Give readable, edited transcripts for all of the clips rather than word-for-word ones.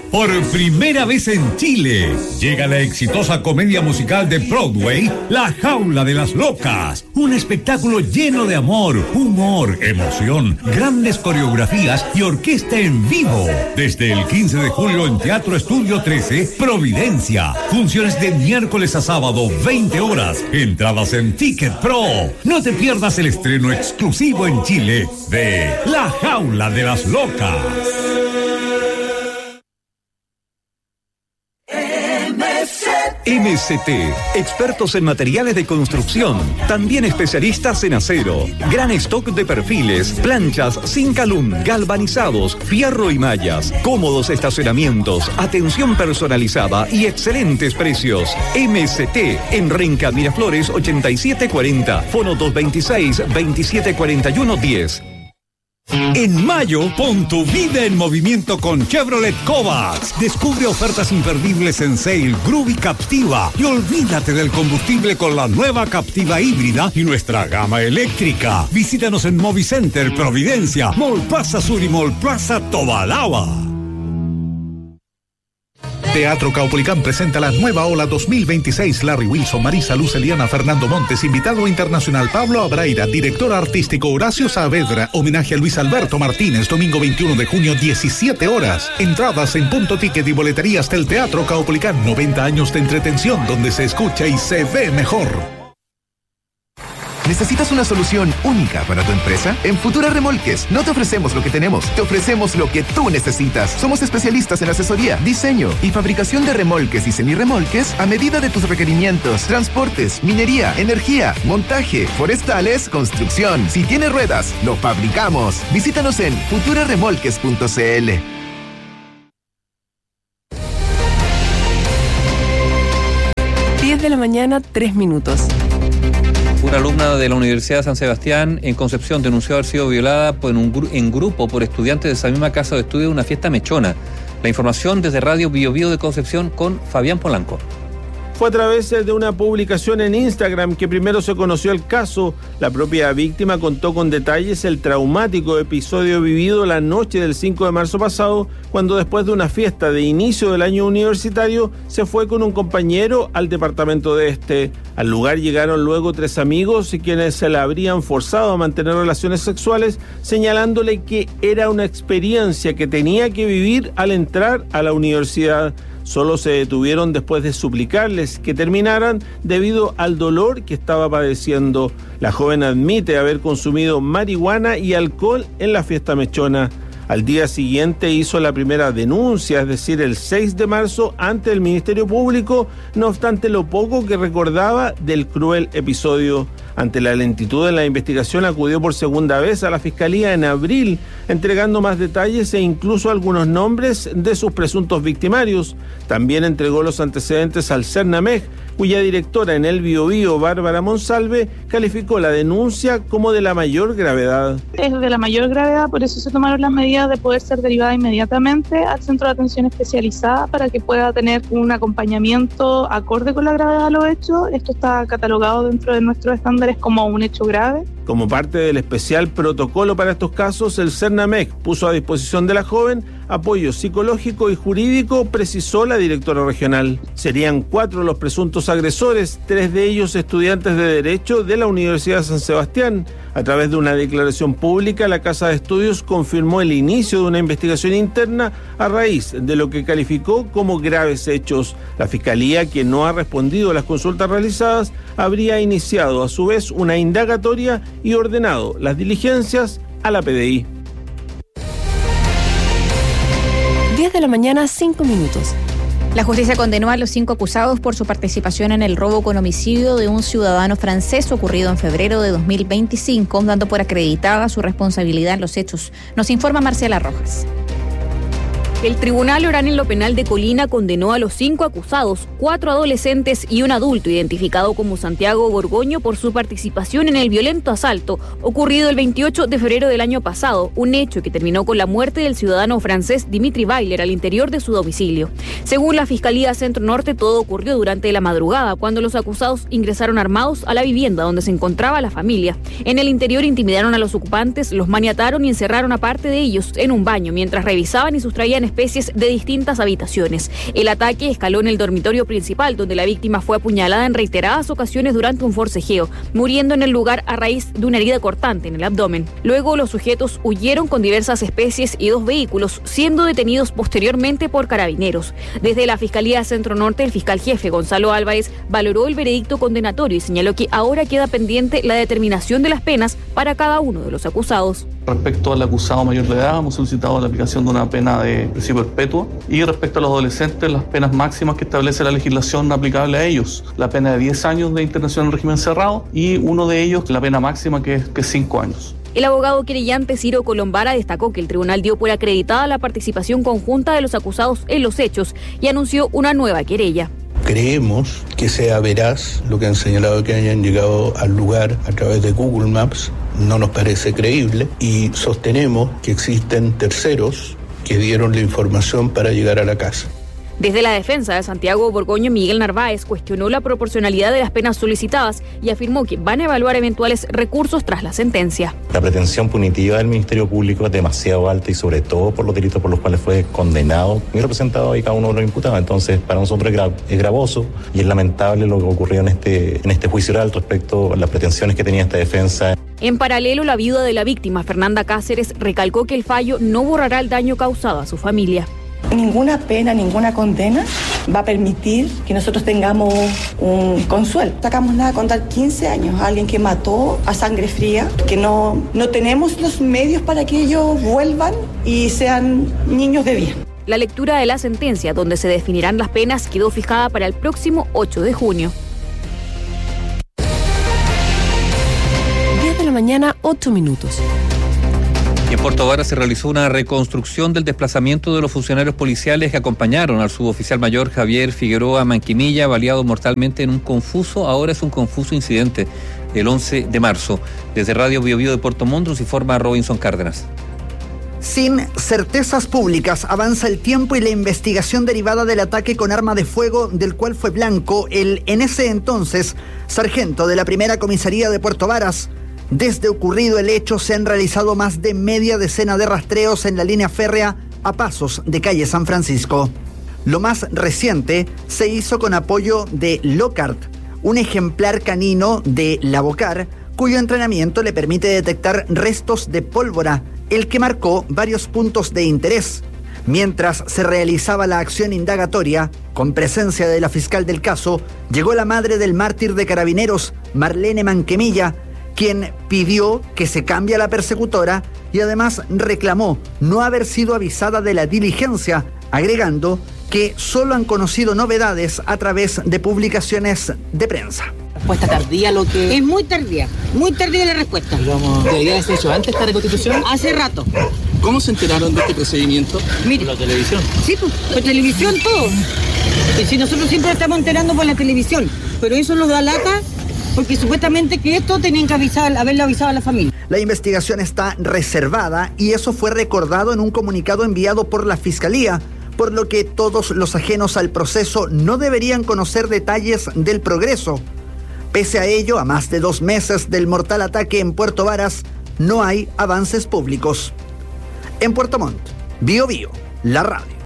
Por primera vez en Chile, llega la exitosa comedia musical de Broadway, La Jaula de las Locas. Un espectáculo lleno de amor, humor, emoción, grandes coreografías y orquesta en vivo. Desde el 15 de julio en Teatro Estudio 13, Providencia. Funciones de miércoles a sábado, 20 horas. Entradas en Ticket Pro. No te pierdas el estreno exclusivo en Chile de La Jaula de las Locas. MST, expertos en materiales de construcción, también especialistas en acero, gran stock de perfiles, planchas sin calum, galvanizados, fierro y mallas, cómodos estacionamientos, atención personalizada y excelentes precios. MST, en Renca Miraflores 8740, fono 226-2741-10. En mayo, pon tu vida en movimiento con Chevrolet Kovacs. Descubre ofertas imperdibles en Sail, Groove y Captiva. Y olvídate del combustible con la nueva Captiva híbrida y nuestra gama eléctrica. Visítanos en Movicenter, Providencia, Mall Plaza Sur y Mall Plaza Tobalaba. Teatro Caupolicán presenta la nueva ola 2026. Larry Wilson, Marisa Luz, Eliana, Fernando Montes, invitado internacional Pablo Abraira, director artístico Horacio Saavedra, homenaje a Luis Alberto Martínez, domingo 21 de junio, 17 horas. Entradas en Punto Ticket y boleterías del Teatro Caupolicán. 90 años de entretención donde se escucha y se ve mejor. ¿Necesitas una solución única para tu empresa? En Futura Remolques no te ofrecemos lo que tenemos, te ofrecemos lo que tú necesitas. Somos especialistas en asesoría, diseño y fabricación de remolques y semirremolques a medida de tus requerimientos. Transportes, minería, energía, montaje, forestales, construcción. Si tiene ruedas, lo fabricamos. Visítanos en futuraremolques.cl. 10 de la mañana, 3 minutos. Una alumna de la Universidad de San Sebastián en Concepción denunció haber sido violada en grupo por estudiantes de esa misma casa de estudio en una fiesta mechona. La información desde Radio Bio Bio de Concepción con Fabián Polanco. Fue a través de una publicación en Instagram que primero se conoció el caso. La propia víctima contó con detalles el traumático episodio vivido la noche del 5 de marzo pasado, cuando después de una fiesta de inicio del año universitario se fue con un compañero al departamento de este. Al lugar llegaron luego 3 amigos y quienes se la habrían forzado a mantener relaciones sexuales, señalándole que era una experiencia que tenía que vivir al entrar a la universidad. Solo se detuvieron después de suplicarles que terminaran debido al dolor que estaba padeciendo. La joven admite haber consumido marihuana y alcohol en la fiesta mechona. Al día siguiente hizo la primera denuncia, es decir, el 6 de marzo, ante el Ministerio Público, no obstante lo poco que recordaba del cruel episodio. Ante la lentitud de la investigación, acudió por segunda vez a la Fiscalía en abril, entregando más detalles e incluso algunos nombres de sus presuntos victimarios. También entregó los antecedentes al CERNAMEG, cuya directora en el Biobío, Bárbara Monsalve, calificó la denuncia como de la mayor gravedad. Es de la mayor gravedad, por eso se tomaron las medidas de poder ser derivada inmediatamente al Centro de Atención Especializada para que pueda tener un acompañamiento acorde con la gravedad de los hechos. Esto está catalogado dentro de nuestros estándares como un hecho grave. Como parte del especial protocolo para estos casos, el CERNAMEC puso a disposición de la joven apoyo psicológico y jurídico, precisó la directora regional. Serían 4 los presuntos agresores, 3 de ellos estudiantes de Derecho de la Universidad de San Sebastián. A través de una declaración pública, la Casa de Estudios confirmó el inicio de una investigación interna a raíz de lo que calificó como graves hechos. La Fiscalía, que no ha respondido a las consultas realizadas, habría iniciado a su vez una indagatoria y ordenado las diligencias a la PDI. 10 de la mañana, 5 minutos. La justicia condenó a los 5 acusados por su participación en el robo con homicidio de un ciudadano francés ocurrido en febrero de 2025, dando por acreditada su responsabilidad en los hechos. Nos informa Marcela Rojas. El Tribunal Oral en lo Penal de Colina condenó a los 5 acusados, 4 adolescentes y un adulto identificado como Santiago Borgoño por su participación en el violento asalto ocurrido el 28 de febrero del año pasado, un hecho que terminó con la muerte del ciudadano francés Dimitri Bailer al interior de su domicilio. Según la Fiscalía Centro Norte, todo ocurrió durante la madrugada, cuando los acusados ingresaron armados a la vivienda donde se encontraba la familia. En el interior intimidaron a los ocupantes, los maniataron y encerraron a parte de ellos en un baño mientras revisaban y sustraían especies de distintas habitaciones. El ataque escaló en el dormitorio principal, donde la víctima fue apuñalada en reiteradas ocasiones durante un forcejeo, muriendo en el lugar a raíz de una herida cortante en el abdomen. Luego, los sujetos huyeron con diversas especies y 2 vehículos, siendo detenidos posteriormente por carabineros. Desde la Fiscalía Centro Norte, el fiscal jefe Gonzalo Álvarez valoró el veredicto condenatorio y señaló que ahora queda pendiente la determinación de las penas para cada uno de los acusados. Respecto al acusado mayor de edad, hemos solicitado la aplicación de una pena de prisión perpetua, y respecto a los adolescentes, las penas máximas que establece la legislación aplicable a ellos: la pena de 10 años de internación en régimen cerrado y uno de ellos la pena máxima que es 5 años. El abogado querellante Ciro Colombara destacó que el tribunal dio por acreditada la participación conjunta de los acusados en los hechos y anunció una nueva querella. Creemos que sea veraz lo que han señalado, que hayan llegado al lugar a través de Google Maps. No nos parece creíble y sostenemos que existen terceros que dieron la información para llegar a la casa. Desde la defensa de Santiago Borgoño, Miguel Narváez cuestionó la proporcionalidad de las penas solicitadas y afirmó que van a evaluar eventuales recursos tras la sentencia. La pretensión punitiva del Ministerio Público es demasiado alta y sobre todo por los delitos por los cuales fue condenado y representado y cada uno de los imputados. Entonces, para nosotros es gravoso y es lamentable lo que ocurrió en este juicio oral respecto a las pretensiones que tenía esta defensa. En paralelo, la viuda de la víctima, Fernanda Cáceres, recalcó que el fallo no borrará el daño causado a su familia. Ninguna pena, ninguna condena va a permitir que nosotros tengamos un consuelo. No sacamos nada con dar 15 años a alguien que mató a sangre fría, que no tenemos los medios para que ellos vuelvan y sean niños de bien. La lectura de la sentencia, donde se definirán las penas, quedó fijada para el próximo 8 de junio. 10 de la mañana, 8 minutos. Y en Puerto Varas se realizó una reconstrucción del desplazamiento de los funcionarios policiales que acompañaron al suboficial mayor Javier Figueroa Manquimilla, baleado mortalmente en un confuso incidente el 11 de marzo. Desde Radio Biobío de Puerto Montt nos informa Robinson Cárdenas. Sin certezas públicas, avanza el tiempo y la investigación derivada del ataque con arma de fuego del cual fue blanco el, en ese entonces, sargento de la primera comisaría de Puerto Varas. Desde ocurrido el hecho se han realizado más de media decena de rastreos en la línea férrea a pasos de calle San Francisco. Lo más reciente se hizo con apoyo de Lockhart, un ejemplar canino de Lavocar, cuyo entrenamiento le permite detectar restos de pólvora, el que marcó varios puntos de interés. Mientras se realizaba la acción indagatoria, con presencia de la fiscal del caso, llegó la madre del mártir de Carabineros, Marlene Manquemilla, quien pidió que se cambie a la persecutora y además reclamó no haber sido avisada de la diligencia, agregando que solo han conocido novedades a través de publicaciones de prensa. Respuesta tardía lo que... Es muy tardía la respuesta. ¿Debería haberse hecho antes esta reconstitución? Hace rato. ¿Cómo se enteraron de este procedimiento? Mire, ¿Por la televisión? Sí, por televisión todo. Y si nosotros siempre estamos enterando por la televisión, pero eso nos da lata porque supuestamente que esto tenían que haberlo avisado a la familia. La investigación está reservada y eso fue recordado en un comunicado enviado por la Fiscalía, por lo que todos los ajenos al proceso no deberían conocer detalles del progreso. Pese a ello, a más de 2 meses del mortal ataque en Puerto Varas, no hay avances públicos. En Puerto Montt, Biobío, la radio.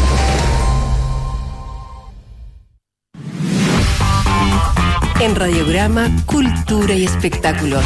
En Radiograma, Cultura y Espectáculos.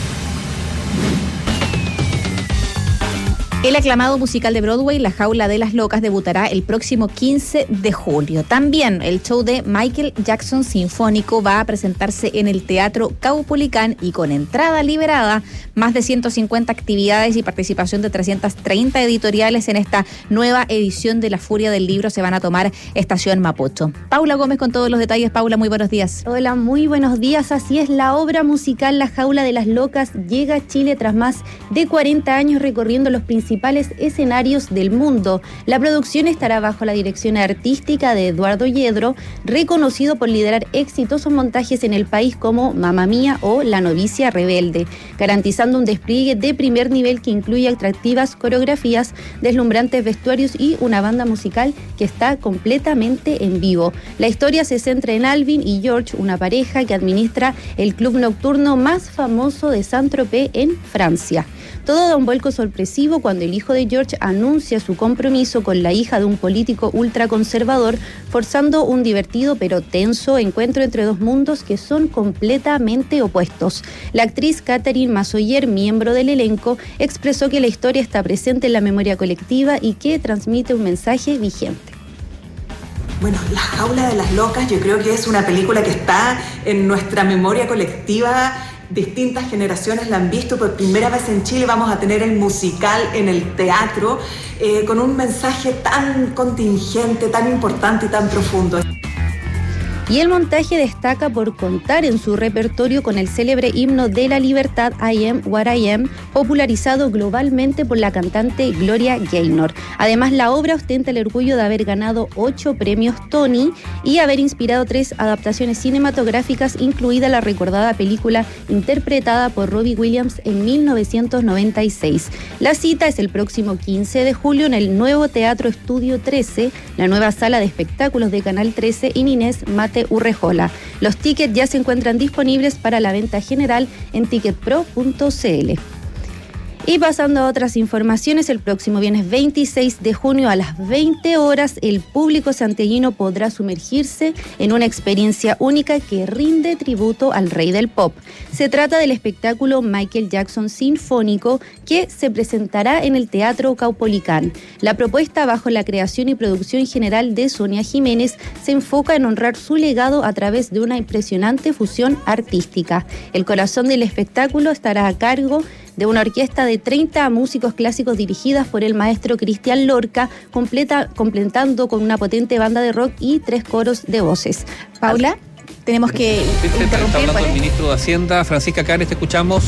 El aclamado musical de Broadway, La Jaula de las Locas, debutará el próximo 15 de julio. También el show de Michael Jackson Sinfónico va a presentarse en el Teatro Caupolicán y con entrada liberada, más de 150 actividades y participación de 330 editoriales en esta nueva edición de La Furia del Libro se van a tomar Estación Mapocho. Paula Gómez con todos los detalles. Paula, muy buenos días. Hola, muy buenos días. Así es, la obra musical La Jaula de las Locas llega a Chile tras más de 40 años recorriendo los principales escenarios del mundo. La producción estará bajo la dirección artística de Eduardo Yedro, reconocido por liderar exitosos montajes en el país como Mamma Mía o La Novicia Rebelde, garantizando un despliegue de primer nivel que incluye atractivas coreografías, deslumbrantes vestuarios y una banda musical que está completamente en vivo. La historia se centra en Alvin y George, una pareja que administra el club nocturno más famoso de Saint-Tropez en Francia. Todo da un vuelco sorpresivo cuando cuando el hijo de George anuncia su compromiso con la hija de un político ultraconservador, forzando un divertido pero tenso encuentro entre dos mundos que son completamente opuestos. La actriz Catherine Mazoyer, miembro del elenco, expresó que la historia está presente en la memoria colectiva y que transmite un mensaje vigente. Bueno, La jaula de las locas yo creo que es una película que está en nuestra memoria colectiva. Distintas generaciones la han visto. Por primera vez en Chile vamos a tener el musical en el teatro con un mensaje tan contingente, tan importante y tan profundo. Y el montaje destaca por contar en su repertorio con el célebre himno de la libertad I Am What I Am, popularizado globalmente por la cantante Gloria Gaynor. Además, la obra ostenta el orgullo de haber ganado 8 premios Tony y haber inspirado 3 adaptaciones cinematográficas, incluida la recordada película interpretada por Robbie Williams en 1996. La cita es el próximo 15 de julio en el nuevo Teatro Estudio 13, la nueva sala de espectáculos de Canal 13 en Inés Mate Urrejola. Los tickets ya se encuentran disponibles para la venta general en ticketpro.cl. Y pasando a otras informaciones, el próximo viernes 26 de junio a las 20 horas, el público santiaguino podrá sumergirse en una experiencia única que rinde tributo al rey del pop. Se trata del espectáculo Michael Jackson Sinfónico, que se presentará en el Teatro Caupolicán. La propuesta, bajo la creación y producción general de Sonia Jiménez, se enfoca en honrar su legado a través de una impresionante fusión artística. El corazón del espectáculo estará a cargo de una orquesta de 30 músicos clásicos dirigidas por el maestro Cristian Lorca, completando con una potente banda de rock y 3 coros de voces. Paula, tenemos que interrumpir. Está hablando el ministro de Hacienda, Francisca Canes, te escuchamos.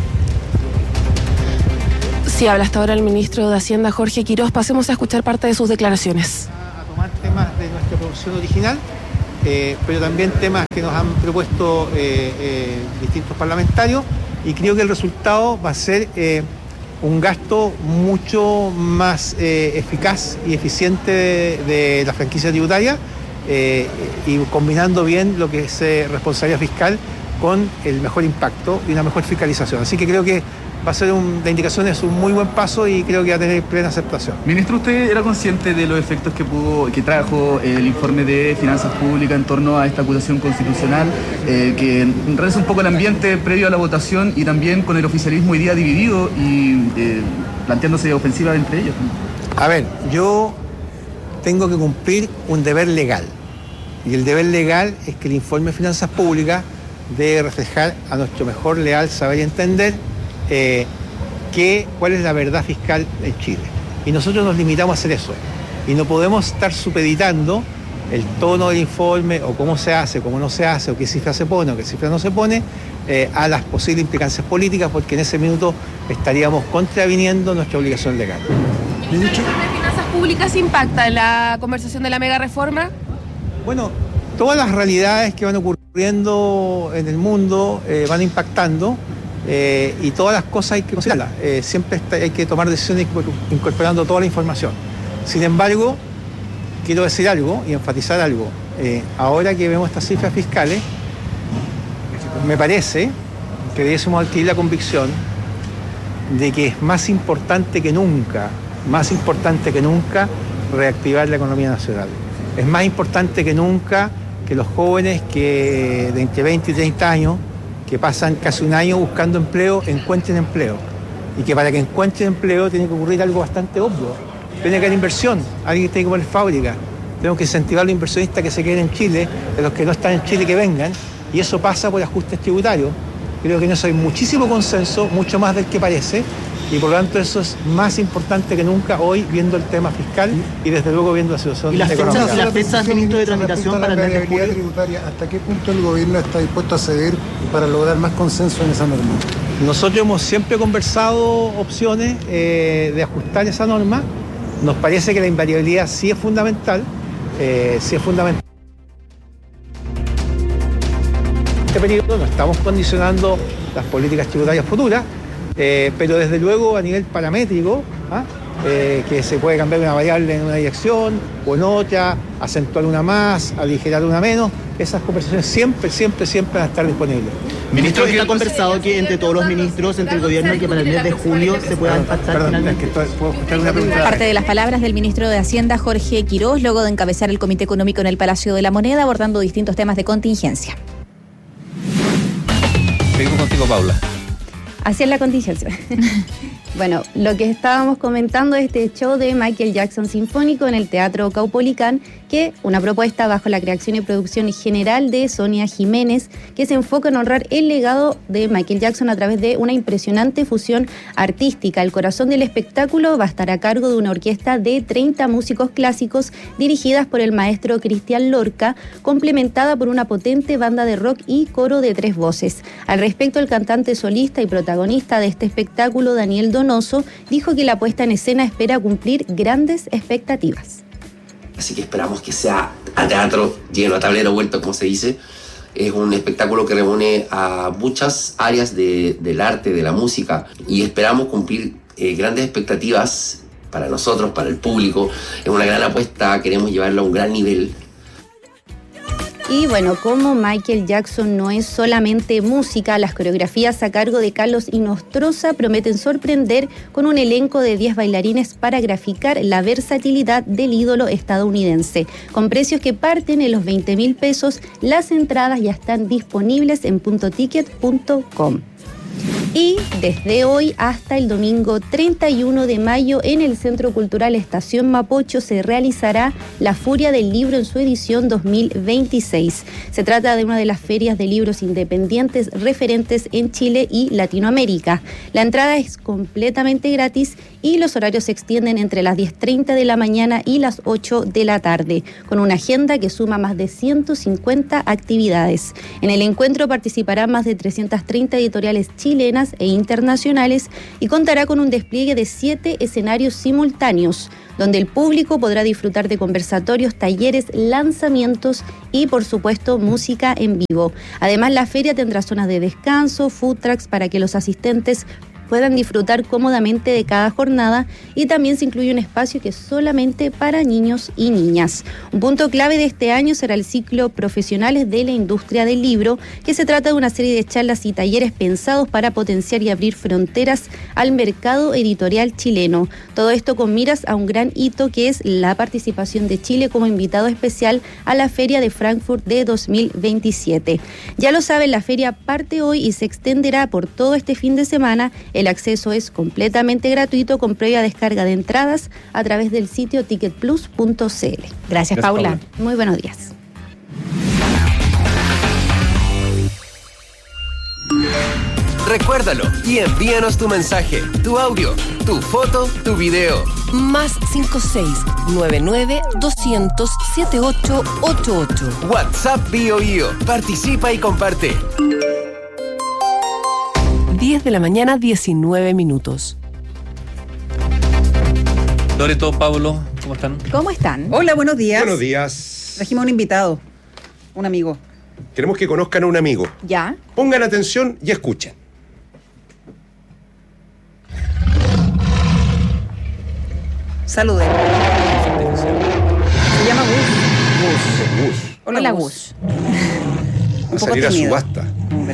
Sí, habla hasta ahora el ministro de Hacienda, Jorge Quirós. Pasemos a escuchar parte de sus declaraciones. A tomar temas de nuestra producción original, pero también temas que nos han propuesto distintos parlamentarios. Y creo que el resultado va a ser un gasto mucho más eficaz y eficiente de la franquicia tributaria y combinando bien lo que es responsabilidad fiscal con el mejor impacto y una mejor fiscalización. Así que creo que va a ser la indicación es un muy buen paso y creo que va a tener plena aceptación. Ministro, ¿usted era consciente de los efectos que trajo el informe de Finanzas Públicas en torno a esta acusación constitucional, que enrarece un poco el ambiente previo a la votación y también con el oficialismo hoy día dividido y planteándose ofensiva entre ellos? A ver, yo tengo que cumplir un deber legal y el deber legal es que el informe de Finanzas Públicas debe reflejar a nuestro mejor leal saber y entender cuál es la verdad fiscal en Chile. Y nosotros nos limitamos a hacer eso. Y no podemos estar supeditando el tono del informe o cómo se hace, cómo no se hace, o qué cifra se pone o qué cifra no se pone, a las posibles implicancias políticas, porque en ese minuto estaríamos contraviniendo nuestra obligación legal. ¿El informe de Finanzas Públicas impacta en la conversación de la mega reforma? Bueno, todas las realidades que van ocurriendo en el mundo van impactando. Y todas las cosas hay que considerarlas. Siempre hay que tomar decisiones incorporando toda la información. Sin embargo, quiero decir algo y enfatizar algo. Ahora que vemos estas cifras fiscales, me parece que debiésemos adquirir la convicción de que es más importante que nunca reactivar la economía nacional. Es más importante que nunca que los jóvenes que de entre 20 y 30 años que pasan casi un año buscando empleo, encuentren empleo. Y que para que encuentren empleo tiene que ocurrir algo bastante obvio. Tiene que haber inversión, alguien tiene que poner fábrica. Tenemos que incentivar a los inversionistas que se queden en Chile, de los que no están en Chile que vengan, y eso pasa por ajustes tributarios. Creo que en eso hay muchísimo consenso, mucho más del que parece, y por lo tanto eso es más importante que nunca hoy, viendo el tema fiscal y desde luego viendo la situación económica. ¿Y las fechas, ministro, de tramitación para la viabilidad tributaria? ¿Hasta qué punto el gobierno está dispuesto a ceder para lograr más consenso en esa norma? Nosotros hemos siempre conversado opciones de ajustar esa norma. Nos parece que la invariabilidad sí es fundamental. Este periodo no estamos condicionando las políticas tributarias futuras, pero desde luego a nivel paramétrico que se puede cambiar una variable en una dirección o en otra, acentuar una más, aligerar una menos. Esas conversaciones siempre van a estar disponibles. Ministro, ¿está conversado que entre todos los ministros, entre el gobierno, que para el mes de julio se puedan pactar finalmente? ¿Puedo escuchar una pregunta? Parte de las palabras del ministro de Hacienda, Jorge Quirós, luego de encabezar el Comité Económico en el Palacio de la Moneda, abordando distintos temas de contingencia. Seguimos contigo, Paula. Así es la contingencia. Bueno, lo que estábamos comentando es este show de Michael Jackson Sinfónico en el Teatro Caupolicán, que una propuesta bajo la creación y producción general de Sonia Jiménez, que se enfoca en honrar el legado de Michael Jackson a través de una impresionante fusión artística. El corazón del espectáculo va a estar a cargo de una orquesta de 30 músicos clásicos dirigidas por el maestro Cristian Lorca, complementada por una potente banda de rock y coro de 3 voces. Al respecto, el cantante solista y protagonista de este espectáculo, Daniel Donoso, dijo que la puesta en escena espera cumplir grandes expectativas. Así que esperamos que sea a teatro lleno, a tablero vuelto, como se dice. Es un espectáculo que reúne a muchas áreas del arte, de la música, y esperamos cumplir grandes expectativas para nosotros, para el público. Es una gran apuesta, queremos llevarlo a un gran nivel. Y bueno, como Michael Jackson no es solamente música, las coreografías a cargo de Carlos Inostroza prometen sorprender con un elenco de 10 bailarines para graficar la versatilidad del ídolo estadounidense. Con precios que parten en los 20.000 pesos, las entradas ya están disponibles en puntoticket.com. Y desde hoy hasta el domingo 31 de mayo en el Centro Cultural Estación Mapocho se realizará la Furia del Libro en su edición 2026. Se trata de una de las ferias de libros independientes referentes en Chile y Latinoamérica. La entrada es completamente gratis y los horarios se extienden entre las 10:30 de la mañana y las 8 de la tarde, con una agenda que suma más de 150 actividades. En el encuentro participarán más de 330 editoriales chilenas e internacionales y contará con un despliegue de 7 escenarios simultáneos, donde el público podrá disfrutar de conversatorios, talleres, lanzamientos y, por supuesto, música en vivo. Además, la feria tendrá zonas de descanso, food trucks para que los asistentes puedan disfrutar cómodamente de cada jornada, y también se incluye un espacio que es solamente para niños y niñas. Un punto clave de este año será el ciclo Profesionales de la Industria del Libro, que se trata de una serie de charlas y talleres pensados para potenciar y abrir fronteras al mercado editorial chileno. Todo esto con miras a un gran hito que es la participación de Chile como invitado especial a la Feria de Frankfurt de 2027. Ya lo saben, la feria parte hoy y se extenderá por todo este fin de semana. El acceso es completamente gratuito con previa descarga de entradas a través del sitio ticketplus.cl. Gracias, Paula. Muy buenos días. Recuérdalo y envíanos tu mensaje, tu audio, tu foto, tu video. Más 56-99-200-7888. WhatsApp BioBio. Participa y comparte. 10 de la mañana, 19 minutos. Loreto, Pablo, ¿cómo están? ¿Cómo están? Hola, buenos días. Buenos días. Trajimos un invitado, un amigo. Queremos que conozcan a un amigo. ¿Ya? Pongan atención y escuchen. Saluden. Se llama Gus. Hola, Gus. Va a salir a subasta.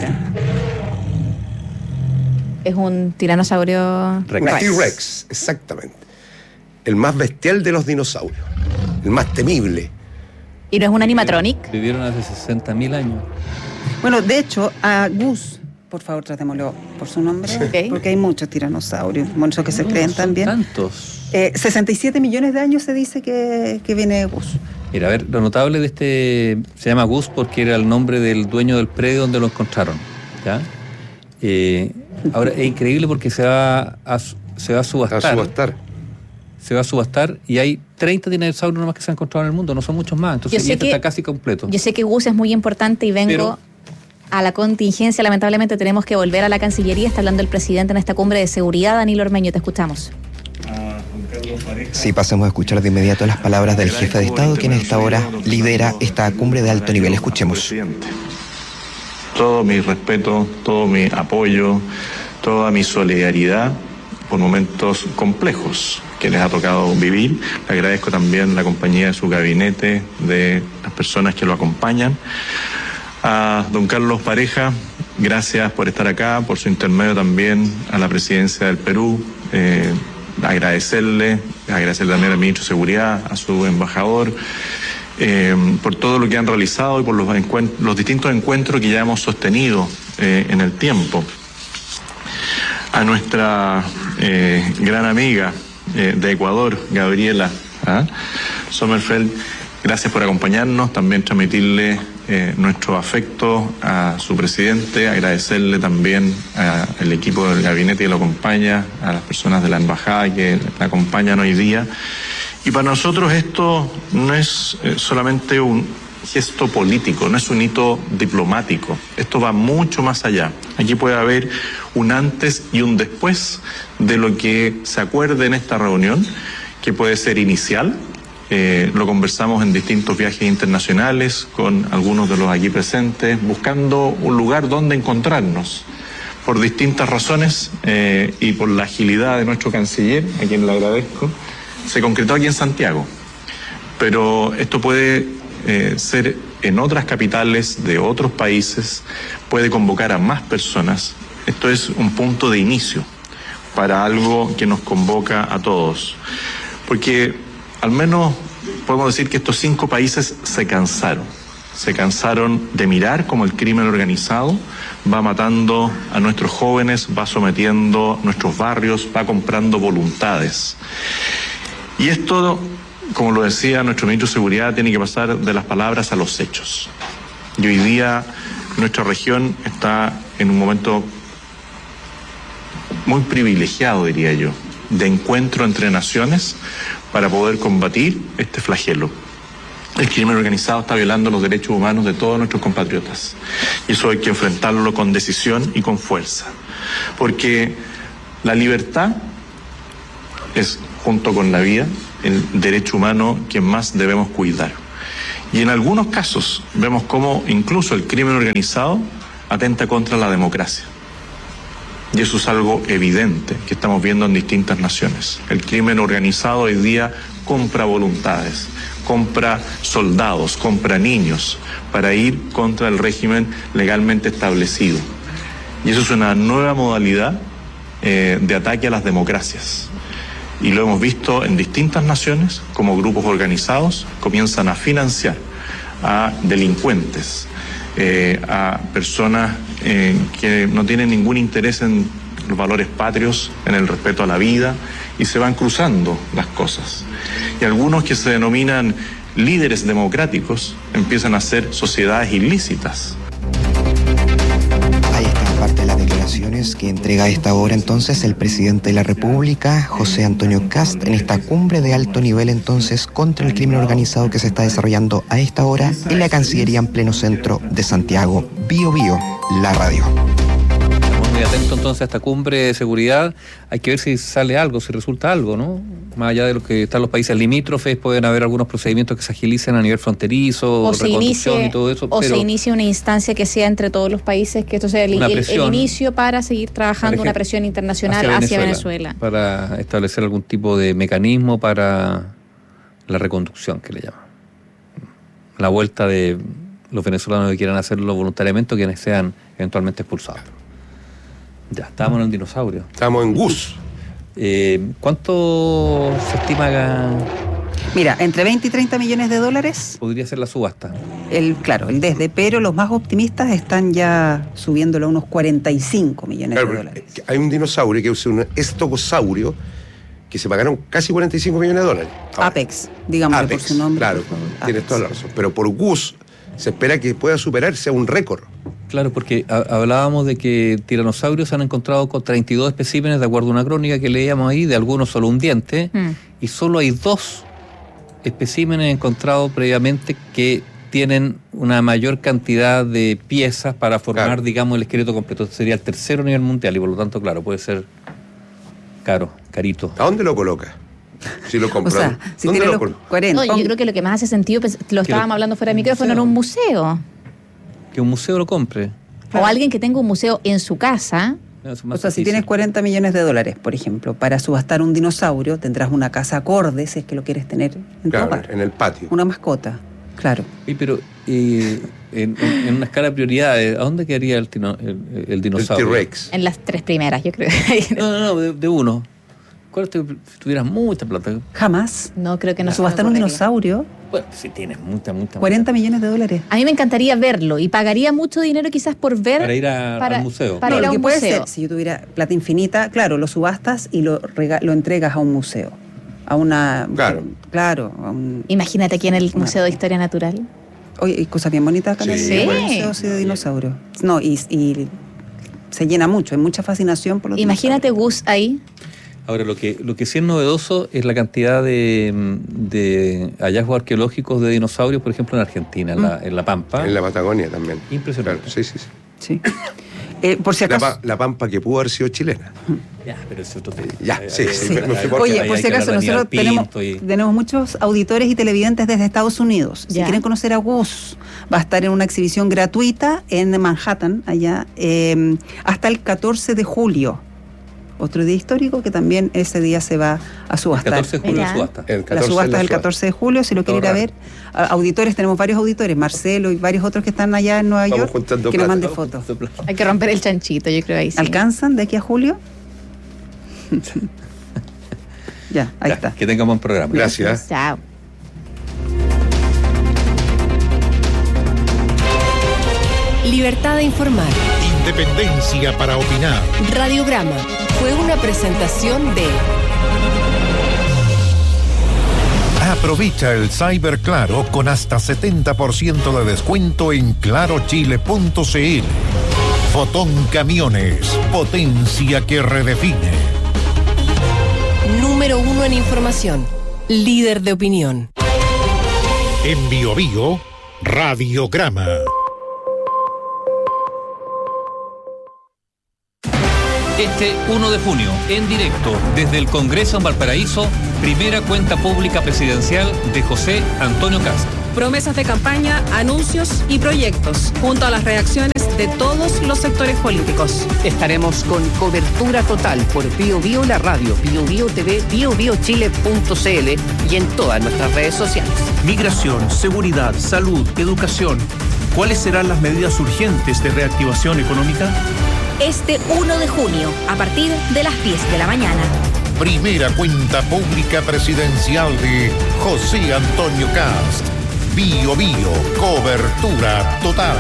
Es un tiranosaurio Rex. Un T-Rex, exactamente. El más bestial de los dinosaurios. El más temible. ¿Y no es un animatronic? Vivieron hace 60.000 años. Bueno, de hecho, a Gus, por favor, tratémoslo por su nombre, Okay. porque hay muchos tiranosaurios, muchos que se creen también. Tantos. 67 millones de años se dice que viene Gus. Mira, a ver, lo notable de este, se llama Gus porque era el nombre del dueño del predio donde lo encontraron, ¿ya? Ahora, es increíble porque se va a subastar. Se va a subastar y hay 30 dinosaurios nomás que se han encontrado en el mundo, no son muchos más, entonces y este está casi completo. Yo sé que Gus es muy importante y vengo a la contingencia. Lamentablemente tenemos que volver a la Cancillería. Está hablando el presidente en esta cumbre de seguridad. Danilo Ormeño, te escuchamos. Sí, pasemos a escuchar de inmediato las palabras del jefe de Estado, quien a esta hora lidera esta cumbre de alto nivel. Escuchemos. Todo mi respeto, todo mi apoyo, toda mi solidaridad por momentos complejos que les ha tocado vivir. Le agradezco también la compañía de su gabinete, de las personas que lo acompañan. A don Carlos Pareja, gracias por estar acá, por su intermedio también a la presidencia del Perú. Agradecerle también al ministro de Seguridad, a su embajador, por todo lo que han realizado y por los distintos encuentros que ya hemos sostenido en el tiempo. A nuestra gran amiga de Ecuador, Gabriela Sommerfeld, gracias por acompañarnos, también transmitirle nuestro afecto a su presidente, agradecerle también al equipo del gabinete que lo acompaña, a las personas de la embajada que la acompañan hoy día. Y para nosotros esto no es solamente un gesto político, no es un hito diplomático, esto va mucho más allá. Aquí puede haber un antes y un después de lo que se acuerde en esta reunión, que puede ser inicial. Lo conversamos en distintos viajes internacionales con algunos de los aquí presentes, buscando un lugar donde encontrarnos. Por distintas razones y por la agilidad de nuestro canciller, a quien le agradezco, se concretó aquí en Santiago. Pero esto puede ser en otras capitales de otros países, puede convocar a más personas. Esto es un punto de inicio para algo que nos convoca a todos. Porque al menos podemos decir que estos 5 países se cansaron de mirar cómo el crimen organizado va matando a nuestros jóvenes, va sometiendo nuestros barrios, va comprando voluntades. Y esto, como lo decía nuestro ministro de Seguridad, tiene que pasar de las palabras a los hechos. Y hoy día nuestra región está en un momento muy privilegiado, diría yo, de encuentro entre naciones para poder combatir este flagelo. El crimen organizado está violando los derechos humanos de todos nuestros compatriotas. Y eso hay que enfrentarlo con decisión y con fuerza. Porque la libertad es, junto con la vida, el derecho humano que más debemos cuidar. Y en algunos casos vemos cómo incluso el crimen organizado atenta contra la democracia. Y eso es algo evidente que estamos viendo en distintas naciones. El crimen organizado hoy día compra voluntades, compra soldados, compra niños para ir contra el régimen legalmente establecido. Y eso es una nueva modalidad de ataque a las democracias. Y lo hemos visto en distintas naciones, como grupos organizados comienzan a financiar a delincuentes, a personas que no tienen ningún interés en los valores patrios, en el respeto a la vida, y se van cruzando las cosas. Y algunos que se denominan líderes democráticos empiezan a ser sociedades ilícitas. Ahí está parte de las declaraciones que entrega a esta hora entonces el presidente de la República, José Antonio Kast, en esta cumbre de alto nivel entonces contra el crimen organizado que se está desarrollando a esta hora en la Cancillería en pleno centro de Santiago. Bio Bio, la radio. Estamos muy atentos entonces a esta cumbre de seguridad. Hay que ver si sale algo, si resulta algo, ¿no? Más allá de lo que están los países limítrofes, pueden haber algunos procedimientos que se agilicen a nivel fronterizo, reconstrucción y todo eso. O se inicie una instancia que sea entre todos los países, que esto sea el inicio para seguir trabajando una presión internacional hacia Venezuela. Para establecer algún tipo de mecanismo para la reconducción, que le llaman. La vuelta de los venezolanos que quieran hacerlo voluntariamente o quienes sean eventualmente expulsados. Ya, estábamos en el dinosaurio. Estamos en Gus. ¿Cuánto se estima? Mira, entre 20 y 30 millones de dólares. Podría ser la subasta. El desde, pero los más optimistas están ya subiéndolo a unos 45 millones de dólares. Hay un dinosaurio que es un estogosaurio que se pagaron casi 45 millones de dólares. Ahora, Apex, digamos por su nombre. Claro, tienes toda la razón. Pero por Gus se espera que pueda superarse a un récord. Claro, porque hablábamos de que tiranosaurios han encontrado con 32 especímenes, de acuerdo a una crónica que leíamos ahí, de algunos solo un diente, y solo hay 2 especímenes encontrados previamente que tienen una mayor cantidad de piezas para formar, digamos, el esqueleto completo. Sería el tercero a nivel mundial y por lo tanto, claro, puede ser carito. ¿A dónde lo coloca? Si lo compran. O sea, si tiene los 40. No, yo creo que lo que más hace sentido, lo estábamos hablando fuera de micrófono, en un museo. Que un museo lo compre. O alguien que tenga un museo en su casa O sea, si tienes 40 millones de dólares, por ejemplo, para subastar un dinosaurio, tendrás una casa acorde, si es que lo quieres tener en tu hogar. En el patio. Una mascota, claro. Pero en una escala de prioridades, ¿a dónde quedaría el dinosaurio? El T-Rex. En las 3 primeras, yo creo. No, de uno. ¿Cuál si tuvieras mucha plata? Jamás. No, creo que no. Subastar un dinosaurio. Bueno, si tienes mucha 40 millones de dólares. A mí me encantaría verlo y pagaría mucho dinero quizás por ver. Para ir al museo. Para ir a un puede museo. ser, si yo tuviera plata infinita, claro, lo subastas y lo entregas a un museo. A una... Claro. Imagínate aquí en el Museo de Historia Natural. Oye, hay cosas bien bonitas acá en el museo de dinosaurios. No, y se llena mucho, hay mucha fascinación por los Imagínate Gus ahí. Ahora, lo que sí es novedoso es la cantidad de hallazgos arqueológicos de dinosaurios, por ejemplo, en Argentina, en la Pampa. En la Patagonia también. Impresionante. Claro, sí. Por si acaso... La Pampa que pudo haber sido chilena. Ya, pero es otro tema. Oye, por si acaso, nosotros tenemos muchos auditores y televidentes desde Estados Unidos. Si quieren conocer a Gus, va a estar en una exhibición gratuita en Manhattan, allá, hasta el 14 de julio. Otro día histórico que también ese día se va a subastar. El 14 de julio la subasta. La subasta es el 14 de julio, si lo quieren ir a ver. Auditores, tenemos varios auditores, Marcelo y varios otros que están allá en Nueva York, que nos manden fotos. Hay que romper el chanchito, yo creo ahí sí. ¿Alcanzan de aquí a julio? Ya, ahí está. Que tengamos un programa. Gracias. Chao. Libertad de informar. Independencia para opinar. Radiograma fue una presentación de... Aprovecha el Cyber Claro con hasta 70% de descuento en clarochile.cl. Fotón Camiones, potencia que redefine. Número 1 en información, líder de opinión. En Bio Bio, Radiograma. Este 1 de junio, en directo, desde el Congreso en Valparaíso, primera cuenta pública presidencial de José Antonio Kast. Promesas de campaña, anuncios y proyectos, junto a las reacciones de todos los sectores políticos. Estaremos con cobertura total por Bio Bio, la radio, Bio Bio TV, biobiochile.cl y en todas nuestras redes sociales. Migración, seguridad, salud, educación. ¿Cuáles serán las medidas urgentes de reactivación económica? Este 1 de junio, a partir de las 10 de la mañana. Primera cuenta pública presidencial de José Antonio Kast. Bio Bio, cobertura total.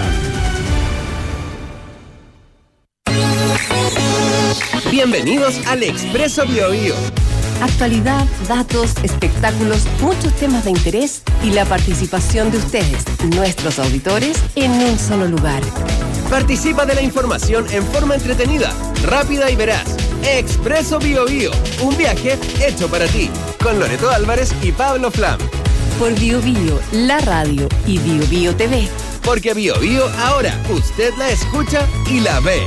Bienvenidos al Expreso Bio Bio. Actualidad, datos, espectáculos, muchos temas de interés y la participación de ustedes, nuestros auditores, en un solo lugar. Participa de la información en forma entretenida, rápida y veraz. Expreso Bio Bio, un viaje hecho para ti, con Loreto Álvarez y Pablo Flam. Por Bio Bio, la radio y Bio Bio TV. Porque Bio Bio ahora usted la escucha y la ve.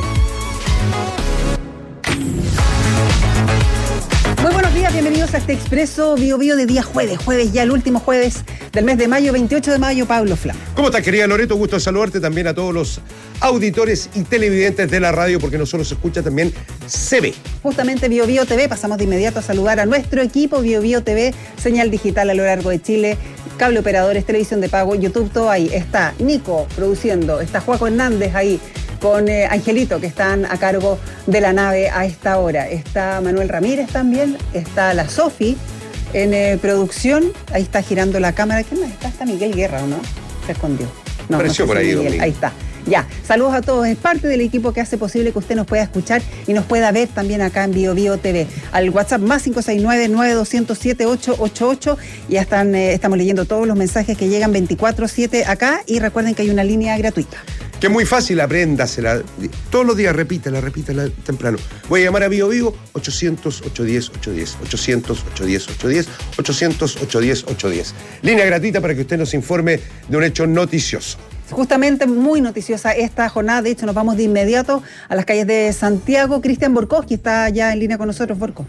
Muy buenos días, bienvenidos a este Expreso Bio Bio de día jueves ya el último jueves del mes de mayo, 28 de mayo, Pablo Flam. ¿Cómo estás, querida Loreto? Gusto de saludarte, también a todos los auditores y televidentes de la radio, porque no solo se escucha, también se ve. Justamente Bio Bio TV, pasamos de inmediato a saludar a nuestro equipo Bio Bio TV, señal digital a lo largo de Chile, cable operadores, televisión de pago, YouTube, todo ahí. Está Nico produciendo, está Juaco Hernández ahí, con Angelito, que están a cargo de la nave a esta hora. Está Manuel Ramírez también, está la Sofi en producción, ahí está girando la cámara. ¿Quién más está? Está Miguel Guerra, ¿o no? Se escondió. No, apareció por ahí, Miguel. Ahí está. Ya, saludos a todos. Es parte del equipo que hace posible que usted nos pueda escuchar y nos pueda ver también acá en Bio Bio TV. Al WhatsApp más 569-9207-888. Ya estamos leyendo todos los mensajes que llegan 24/7 acá y recuerden que hay una línea gratuita. Que es muy fácil, apréndasela. Todos los días repítela temprano. Voy a llamar a Bio Bio 800-810-810. 800-810-810. 800-810-810. Línea gratuita para que usted nos informe de un hecho noticioso. Justamente muy noticiosa esta jornada. De hecho, nos vamos de inmediato a las calles de Santiago. Cristian Borkowski está ya en línea con nosotros. Borco.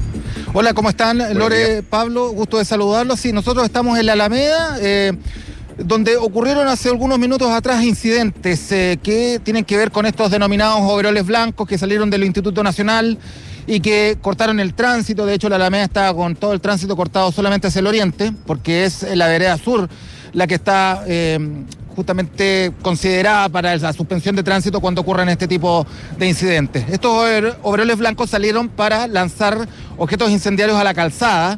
Hola, ¿cómo están? Lore, Pablo, gusto de saludarlos. Sí, nosotros estamos en la Alameda. donde ocurrieron hace algunos minutos atrás incidentes que tienen que ver con estos denominados overoles blancos que salieron del Instituto Nacional y que cortaron el tránsito. De hecho, la Alameda está con todo el tránsito cortado solamente hacia el oriente, porque es la vereda sur la que está justamente considerada para la suspensión de tránsito cuando ocurren este tipo de incidentes. Estos overoles blancos salieron para lanzar objetos incendiarios a la calzada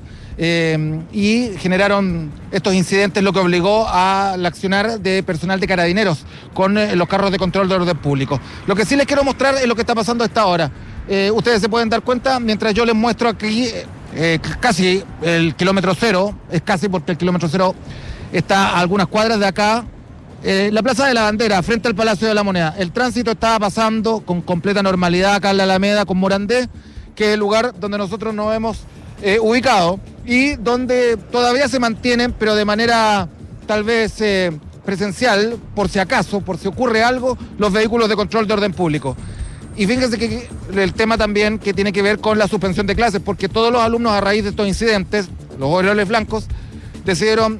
y generaron estos incidentes, lo que obligó al accionar de personal de Carabineros con los carros de control de orden público. Lo que sí les quiero mostrar es lo que está pasando a esta hora. Ustedes se pueden dar cuenta, mientras yo les muestro aquí casi el kilómetro cero, es casi porque el kilómetro cero está a algunas cuadras de acá, la Plaza de la Bandera, frente al Palacio de la Moneda. El tránsito estaba pasando con completa normalidad acá en la Alameda con Morandé, que es el lugar donde nosotros nos hemos ubicado y donde todavía se mantienen, pero de manera tal vez presencial, por si acaso, por si ocurre algo, los vehículos de control de orden público. Y fíjense que el tema también que tiene que ver con la suspensión de clases, porque todos los alumnos a raíz de estos incidentes, los overoles blancos, decidieron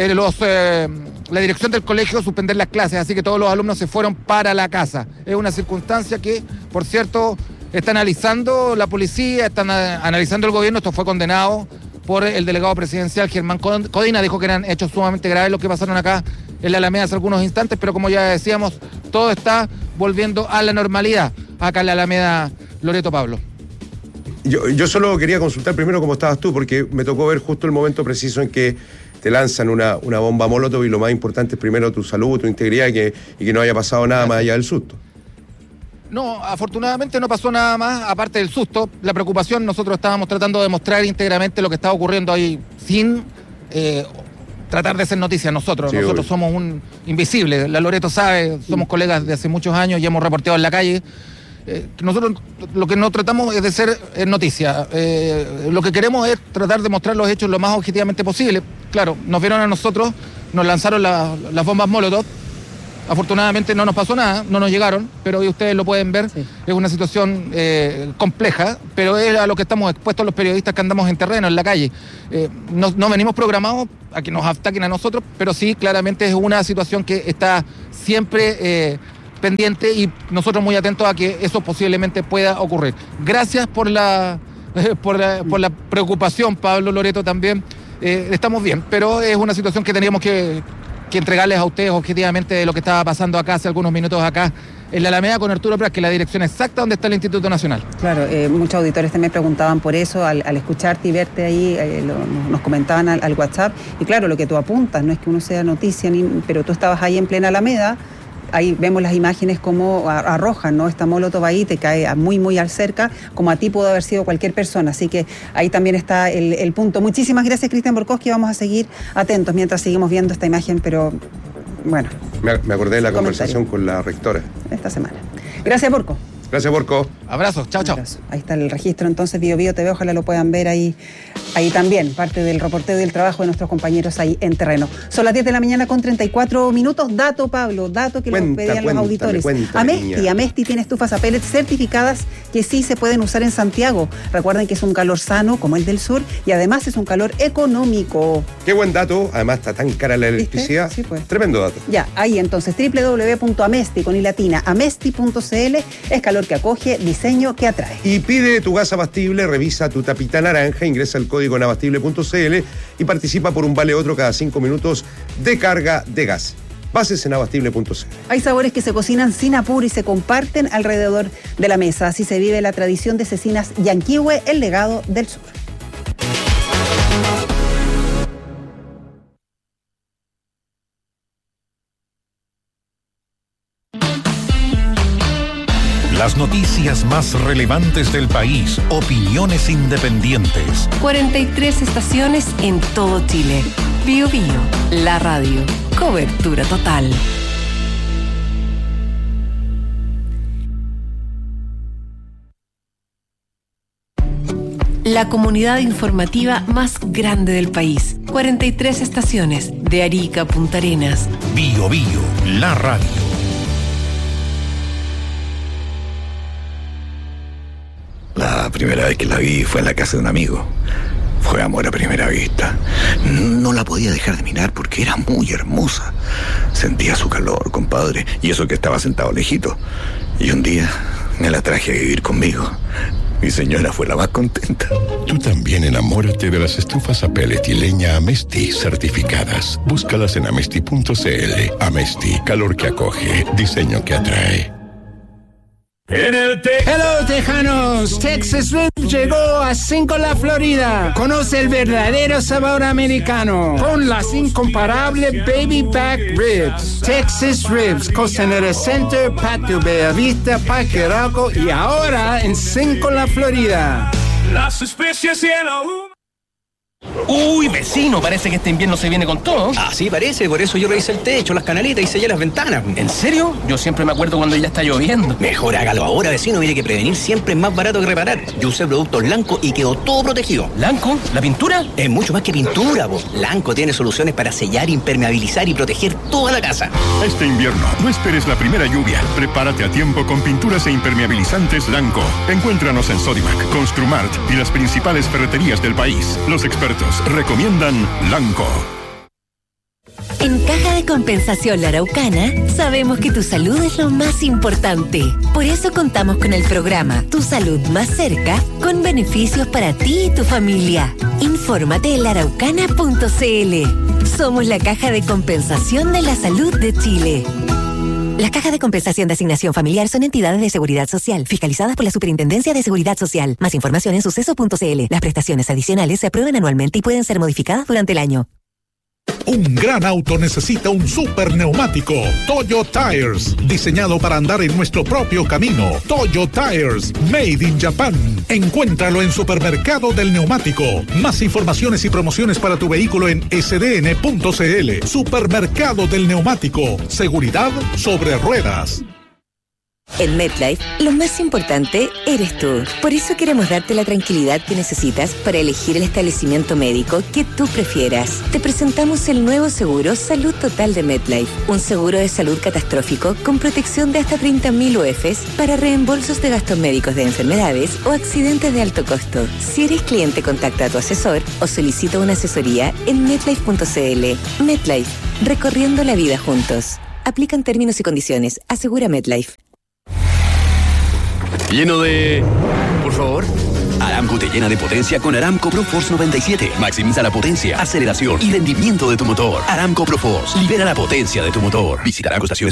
la dirección del colegio suspender las clases, así que todos los alumnos se fueron para la casa. Es una circunstancia que, por cierto, está analizando la policía, están analizando el gobierno. Esto fue condenado por el delegado presidencial Germán Codina, dijo que eran hechos sumamente graves los que pasaron acá en la Alameda hace algunos instantes, pero como ya decíamos, todo está volviendo a la normalidad acá en la Alameda. Loreto, Pablo. Yo solo quería consultar primero cómo estabas tú, porque me tocó ver justo el momento preciso en que te lanzan una bomba molotov y lo más importante es primero tu salud, tu integridad y que no haya pasado nada más allá del susto. No, afortunadamente no pasó nada más, aparte del susto. La preocupación, nosotros estábamos tratando de mostrar íntegramente lo que estaba ocurriendo ahí, sin tratar de ser noticia nosotros. Sí, nosotros somos un invisible. La Loreto sabe, somos colegas de hace muchos años y hemos reporteado en la calle. Nosotros lo que no tratamos es de ser noticia. Lo que queremos es tratar de mostrar los hechos lo más objetivamente posible. Claro, nos vieron a nosotros, nos lanzaron las bombas molotov. Afortunadamente no nos pasó nada, no nos llegaron, pero hoy ustedes lo pueden ver. Sí. Es una situación compleja, pero es a lo que estamos expuestos los periodistas que andamos en terreno, en la calle. No venimos programados a que nos ataquen a nosotros, pero sí, claramente es una situación que está siempre pendiente y nosotros muy atentos a que eso posiblemente pueda ocurrir. Gracias por la preocupación, Pablo, Loreto también. Estamos bien, pero es una situación que teníamos que entregarles a ustedes objetivamente de lo que estaba pasando acá hace algunos minutos acá en la Alameda con Arturo Prat, que es la dirección exacta donde está el Instituto Nacional. Claro, muchos auditores también preguntaban por eso, al escucharte y verte ahí, nos comentaban al WhatsApp, y claro, lo que tú apuntas, no es que uno sea noticia, pero tú estabas ahí en plena Alameda. Ahí vemos las imágenes como arrojan, ¿no? Esta molotov ahí te cae muy, muy al cerca, como a ti pudo haber sido cualquier persona. Así que ahí también está el punto. Muchísimas gracias, Cristian Borkowski. Vamos a seguir atentos mientras seguimos viendo esta imagen, pero bueno. Me acordé de la conversación con la rectora. Esta semana. Gracias, Borco. Gracias, Borco. Abrazos, chao, chao. Ahí está el registro entonces, BioBio TV, ojalá lo puedan ver ahí también, parte del reporteo y del trabajo de nuestros compañeros ahí en terreno. Son las 10 de la mañana con 34 minutos. Dato, Pablo, dato que lo pedían los auditores. Amesti tiene estufas a pellets certificadas que sí se pueden usar en Santiago. Recuerden que es un calor sano como el del sur y además es un calor económico. Qué buen dato, además está tan cara la electricidad. Sí, pues. Tremendo dato. Ya, ahí entonces, www.amesti con ilatina, amesti.cl, es calor que acoge, diseño que atrae. Y pide tu gas abastible, revisa tu tapita naranja, ingresa el código en abastible.cl y participa por un vale otro cada 5 minutos de carga de gas. Bases en abastible.cl. Hay sabores que se cocinan sin apuro y se comparten alrededor de la mesa. Así se vive la tradición de Cecinas Yanquihue, el legado del sur. Las noticias más relevantes del país, opiniones independientes. 43 estaciones en todo Chile. BioBio, la radio. Cobertura total. La comunidad informativa más grande del país. 43 estaciones, de Arica a Punta Arenas. BioBio, la radio. La primera vez que la vi fue en la casa de un amigo. Fue amor a primera vista. No la podía dejar de mirar porque era muy hermosa. Sentía su calor, compadre, y eso que estaba sentado lejito. Y un día me la traje a vivir conmigo. Mi señora fue la más contenta. Tú también enamórate de las estufas a pellet y leña Amesti certificadas. Búscalas en amesti.cl. Amesti, calor que acoge, diseño que atrae. Hello, tejanos. Texas Ribs llegó a Cinco-La, Florida. Conoce el verdadero sabor americano con las incomparables Baby Back Ribs. Texas Ribs, Costanera Center, Patio Bella Vista, Parque Arauco y ahora en Cinco-La, Florida. Las especies y el Uy, vecino, parece que este invierno se viene con todo. Ah, sí, parece, por eso yo revisé el techo, las canaletas y sellé las ventanas. ¿En serio? Yo siempre me acuerdo cuando ya está lloviendo. Mejor hágalo ahora, vecino, mire que prevenir siempre es más barato que reparar. Yo usé productos Lanco y quedó todo protegido. ¿Lanco? ¿La pintura? Es mucho más que pintura, vos. Lanco tiene soluciones para sellar, impermeabilizar y proteger toda la casa. Este invierno, no esperes la primera lluvia. Prepárate a tiempo con pinturas e impermeabilizantes Lanco. Encuéntranos en Sodimac, Construmart y las principales ferreterías del país. Los expertos recomiendan Lanco. En Caja de Compensación La Araucana sabemos que tu salud es lo más importante. Por eso contamos con el programa Tu Salud Más Cerca, con beneficios para ti y tu familia. Infórmate en laaraucana.cl. Somos la Caja de Compensación de la Salud de Chile. Las cajas de compensación de asignación familiar son entidades de seguridad social, fiscalizadas por la Superintendencia de Seguridad Social. Más información en suceso.cl. Las prestaciones adicionales se aprueban anualmente y pueden ser modificadas durante el año. Un gran auto necesita un super neumático. Toyo Tires, diseñado para andar en nuestro propio camino. Toyo Tires, made in Japan. Encuéntralo en Supermercado del Neumático. Más informaciones y promociones para tu vehículo en sdn.cl. Supermercado del Neumático. Seguridad sobre ruedas. En MetLife, lo más importante eres tú. Por eso queremos darte la tranquilidad que necesitas para elegir el establecimiento médico que tú prefieras. Te presentamos el nuevo seguro Salud Total de MetLife. Un seguro de salud catastrófico con protección de hasta 30.000 UFs para reembolsos de gastos médicos de enfermedades o accidentes de alto costo. Si eres cliente, contacta a tu asesor o solicita una asesoría en MetLife.cl. MetLife, recorriendo la vida juntos. Aplican términos y condiciones. Asegura MetLife. Lleno de... Por favor. Aramco te llena de potencia con Aramco ProForce 97. Maximiza la potencia, aceleración y rendimiento de tu motor. Aramco ProForce. Libera la potencia de tu motor. Visita Aramco Estaciones